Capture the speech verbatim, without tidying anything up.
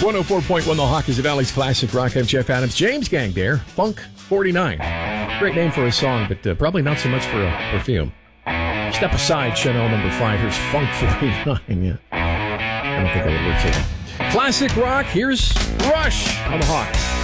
one oh four point one The Hawk is the Valley's classic rock. I'm Jeff Adams. James Gang there, Funk forty-nine. Great name for a song, but uh, probably not so much for a perfume. Step aside, Chanel number five. Here's Funk forty-nine. Yeah. I don't think that would work so well. Classic rock, here's Rush on The Hawk.